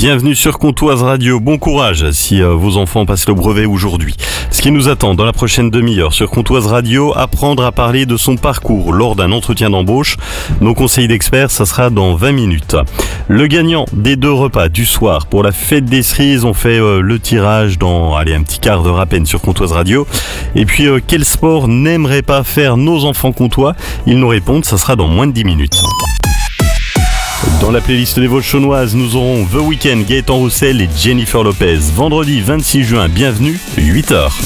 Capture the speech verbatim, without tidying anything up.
Bienvenue sur Comtoise Radio, bon courage si euh, vos enfants passent le brevet aujourd'hui. Ce qui nous attend dans la prochaine demi-heure sur Comtoise Radio, apprendre à parler de son parcours lors d'un entretien d'embauche. Nos conseils d'experts, ça sera dans vingt minutes. Le gagnant des deux repas du soir pour la fête des cerises, on fait euh, le tirage dans allez, un petit quart d'heure à peine sur Comtoise Radio. Et puis euh, quel sport n'aimeraient pas faire nos enfants comtois? Ils nous répondent, ça sera dans moins de dix minutes. Dans la playlist des Vosges-Chaunoises, nous aurons The Weeknd, Gaëtan Roussel et Jennifer Lopez. Vendredi vingt-six juin, bienvenue, huit heures.